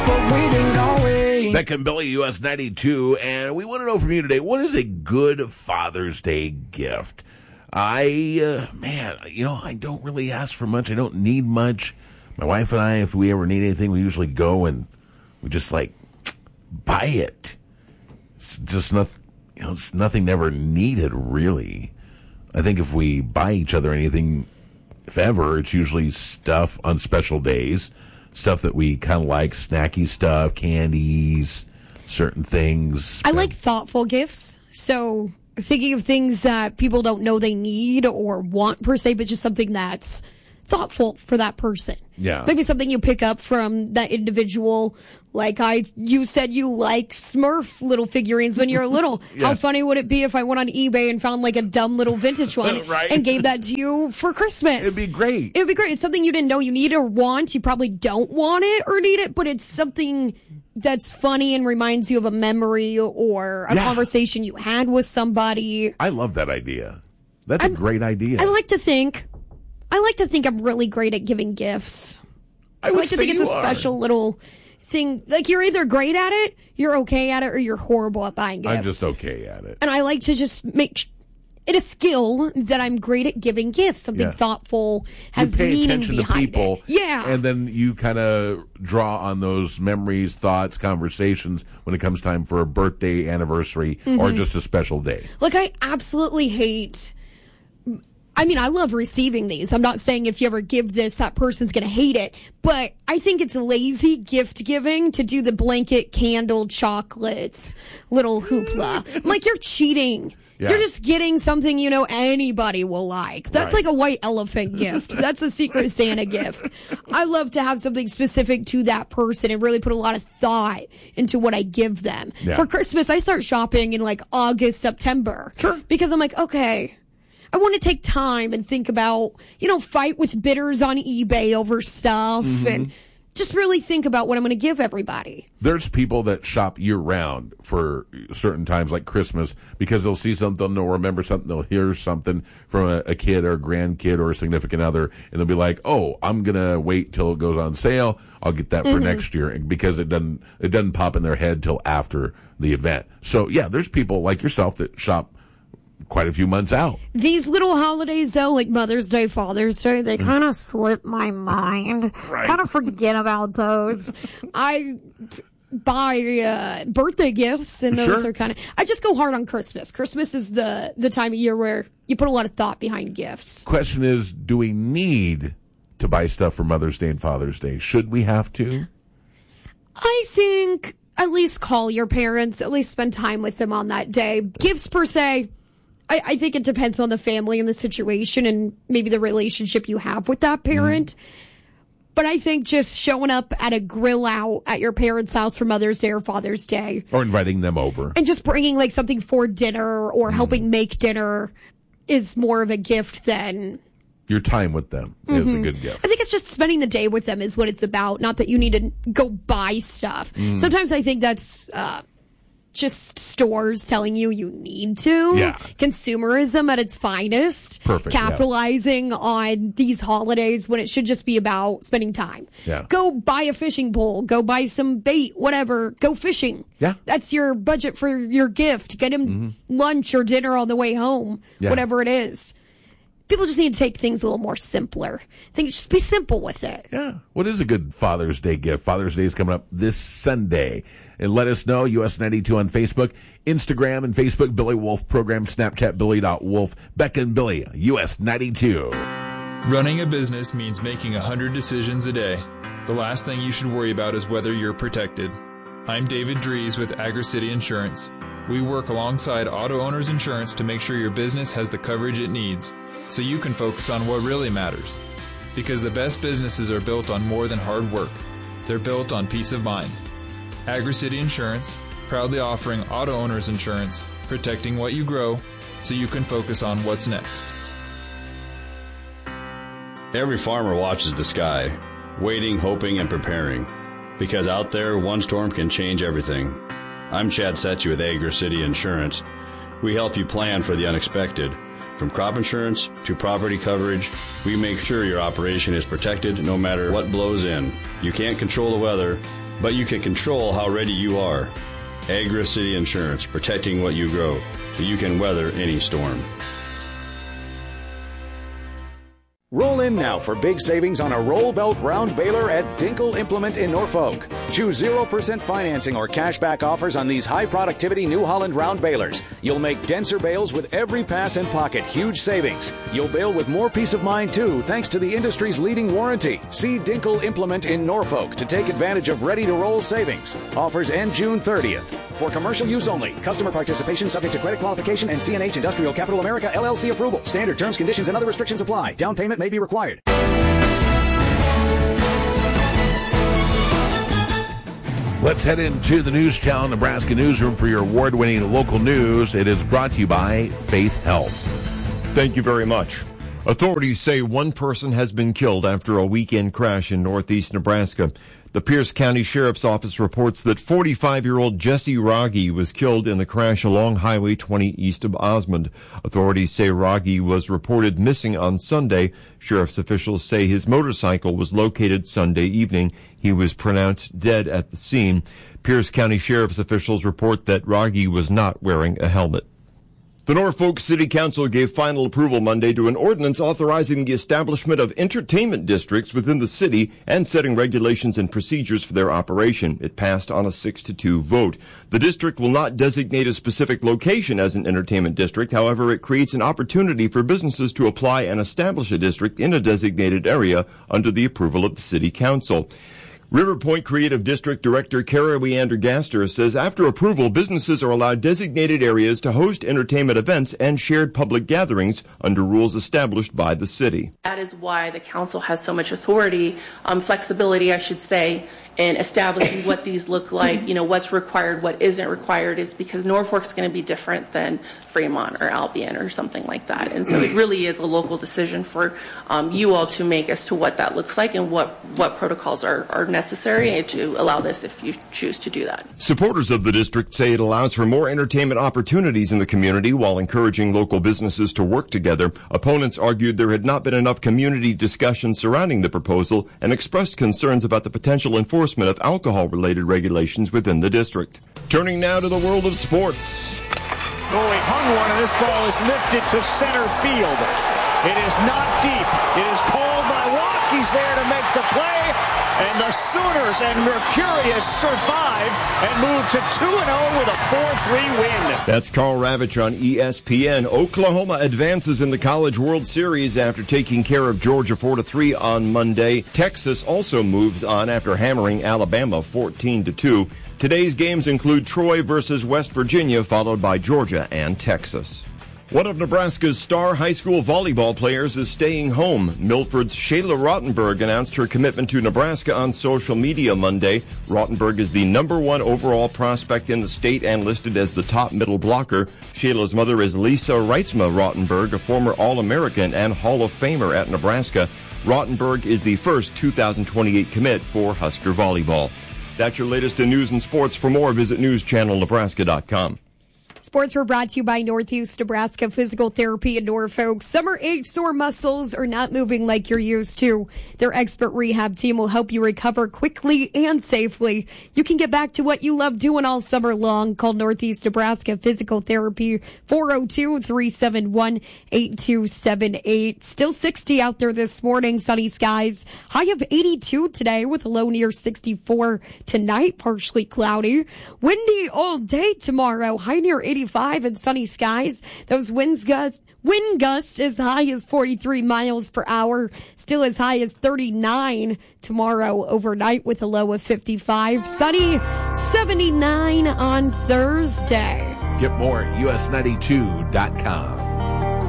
Beck and Billy, US 92, and we want to know from you today, what is a good Father's Day gift? I don't really ask for much. I don't need much. My wife and I, if we ever need anything, we usually go and we just buy it. It's just nothing, it's nothing never needed, really. I think if we buy each other anything, if ever, it's usually stuff on special days. Stuff that we kind of like, snacky stuff, candies, certain things. I like thoughtful gifts. So thinking of things that people don't know they need or want per se, but just something that's thoughtful for that person. Yeah. Maybe something you pick up from that individual. You said you like Smurf little figurines when you were little. Yeah. How funny would it be if I went on eBay and found a dumb little vintage one Right. and gave that to you for Christmas? It'd be great. It would be great. It's something you didn't know you need or want. You probably don't want it or need it, but it's something that's funny and reminds you of a memory or a conversation you had with somebody. I love that idea. That's a great idea. I like to think I'm really great at giving gifts. I like to think it's a special little thing. You're either great at it, you're okay at it, or you're horrible at buying gifts. I'm just okay at it. And I like to just make it a skill that I'm great at giving gifts. Something thoughtful, has meaning behind to people, it. Yeah. And then you kind of draw on those memories, thoughts, conversations when it comes time for a birthday, anniversary, or just a special day. I absolutely hate... I love receiving these. I'm not saying if you ever give this, that person's going to hate it. But I think it's lazy gift giving to do the blanket, candle, chocolates, little hoopla. You're cheating. Yeah. You're just getting something anybody will like. That's like a white elephant gift. That's a Secret Santa gift. I love to have something specific to that person and really put a lot of thought into what I give them. Yeah. For Christmas, I start shopping in August, September. Sure. Because I'm okay. I want to take time and think about, fight with bidders on eBay over stuff and just really think about what I'm going to give everybody. There's people that shop year-round for certain times like Christmas because they'll see something, they'll remember something, they'll hear something from a kid or a grandkid or a significant other, and they'll be like, oh, I'm going to wait till it goes on sale. I'll get that for next year because it doesn't pop in their head till after the event. So, yeah, there's people like yourself that shop quite a few months out. These little holidays, though, like Mother's Day, Father's Day, they kind of slip my mind. Right. Kind of forget about those. I buy birthday gifts, and those are kind of... I just go hard on Christmas. Christmas is the time of year where you put a lot of thought behind gifts. Question is, do we need to buy stuff for Mother's Day and Father's Day? Should we have to? I think at least call your parents, at least spend time with them on that day. Gifts per se... I think it depends on the family and the situation and maybe the relationship you have with that parent. But I think just showing up at a grill out at your parents' house for Mother's Day or Father's Day. Or inviting them over. And just bringing something for dinner or helping make dinner is more of a gift than... Your time with them is a good gift. I think it's just spending the day with them is what it's about. Not that you need to go buy stuff. Sometimes I think that's... just stores telling you need to. Yeah. Consumerism at its finest. Perfect. Capitalizing on these holidays when it should just be about spending time. Yeah. Go buy a fishing pole. Go buy some bait, whatever. Go fishing. Yeah. That's your budget for your gift. Get him lunch or dinner on the way home. Yeah. Whatever it is. People just need to take things a little more simpler. I think just be simple with it. Yeah. What is a good Father's Day gift? Father's Day is coming up this Sunday. And let us know, US 92 on Facebook, Instagram and Facebook, Billy Wolf Program, Snapchat, Billy.Wolf, Beck and Billy, US 92. Running a business means making 100 decisions a day. The last thing you should worry about is whether you're protected. I'm David Dries with AgriCity Insurance. We work alongside Auto Owners Insurance to make sure your business has the coverage it needs, so you can focus on what really matters. Because the best businesses are built on more than hard work. They're built on peace of mind. AgriCity Insurance, proudly offering auto owners insurance, protecting what you grow, so you can focus on what's next. Every farmer watches the sky, waiting, hoping, and preparing. Because out there, one storm can change everything. I'm Chad Setchy with AgriCity Insurance. We help you plan for the unexpected. From crop insurance to property coverage, we make sure your operation is protected no matter what blows in. You can't control the weather, but you can control how ready you are. Agra City Insurance, protecting what you grow so you can weather any storm. Roll in now for big savings on a roll belt round baler at Dinkle Implement in Norfolk. Choose 0% financing or cashback offers on these high productivity New Holland round balers. You'll make denser bales with every pass and pocket. Huge savings. You'll bale with more peace of mind too, thanks to the industry's leading warranty. See Dinkle Implement in Norfolk to take advantage of ready to roll savings. Offers end June 30th. For commercial use only. Customer participation subject to credit qualification and CNH Industrial Capital America LLC approval. Standard terms, conditions, and other restrictions apply. Down payment may be required. Let's head into the News Channel Nebraska newsroom for your award-winning local news. It is brought to you by Faith Health. Thank you very much. Authorities say one person has been killed after a weekend crash in northeast Nebraska. The Pierce County Sheriff's Office reports that 45-year-old Jesse Rogge was killed in the crash along Highway 20 east of Osmond. Authorities say Rogge was reported missing on Sunday. Sheriff's officials say his motorcycle was located Sunday evening. He was pronounced dead at the scene. Pierce County Sheriff's officials report that Rogge was not wearing a helmet. The Norfolk City Council gave final approval Monday to an ordinance authorizing the establishment of entertainment districts within the city and setting regulations and procedures for their operation. It passed on a 6-2 vote. The district will not designate a specific location as an entertainment district. However, it creates an opportunity for businesses to apply and establish a district in a designated area under the approval of the City Council. River Point Creative District Director Kara Weander-Gaster says after approval, businesses are allowed designated areas to host entertainment events and shared public gatherings under rules established by the city. That is why the council has so much authority, flexibility, I should say, in establishing what these look like, what's required, what isn't required, is because Norfolk's going to be different than Fremont or Albion or something like that. And so it really is a local decision for you all to make as to what that looks like and what protocols are necessary to allow this if you choose to do that. Supporters of the district say it allows for more entertainment opportunities in the community while encouraging local businesses to work together. Opponents argued there had not been enough community discussion surrounding the proposal and expressed concerns about the potential enforcement of alcohol-related regulations within the district. Turning now to the world of sports. Oh, he hung one, and this ball is lifted to center field. It is not deep. It is called by Watt. He's there to make the play. And the Sooners and Mercurius survive and move to 2-0 with a 4-3 win. That's Carl Ravitch on ESPN. Oklahoma advances in the College World Series after taking care of Georgia 4-3 on Monday. Texas also moves on after hammering Alabama 14-2. Today's games include Troy versus West Virginia, followed by Georgia and Texas. One of Nebraska's star high school volleyball players is staying home. Milford's Shayla Rottenberg announced her commitment to Nebraska on social media Monday. Rottenberg is the #1 overall prospect in the state and listed as the top middle blocker. Shayla's mother is Lisa Reitzma Rottenberg, a former All-American and Hall of Famer at Nebraska. Rottenberg is the first 2028 commit for Husker volleyball. That's your latest in news and sports. For more, visit newschannelnebraska.com. Sports were brought to you by Northeast Nebraska Physical Therapy in Norfolk. Summer aches or muscles are not moving like you're used to. Their expert rehab team will help you recover quickly and safely. You can get back to what you love doing all summer long. Call Northeast Nebraska Physical Therapy, 402-371-8278. Still 60 out there this morning. Sunny skies. High of 82 today with a low near 64 tonight. Partially cloudy. Windy all day tomorrow. High near 85 and sunny skies. Those wind gusts as high as 43 miles per hour. Still as high as 39 tomorrow overnight with a low of 55. Sunny 79 on Thursday. Get more, us92.com.